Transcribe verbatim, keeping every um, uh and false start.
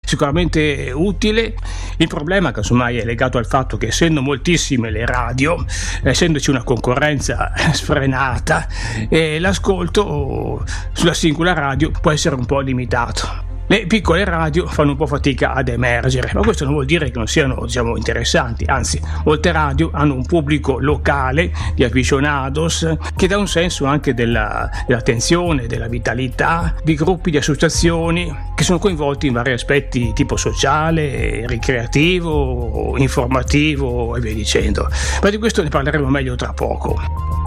sicuramente utile. Il problema casomai è legato al fatto che, essendo moltissime le radio, essendoci una concorrenza sfrenata, eh, l'ascolto sulla singola radio può essere un po' limitato. Le piccole radio fanno un po' fatica ad emergere, ma questo non vuol dire che non siano, diciamo, interessanti, anzi, molte radio hanno un pubblico locale di aficionados che dà un senso anche della, dell'attenzione, della vitalità di gruppi, di associazioni che sono coinvolti in vari aspetti tipo sociale, ricreativo, informativo e via dicendo. Ma di questo ne parleremo meglio tra poco.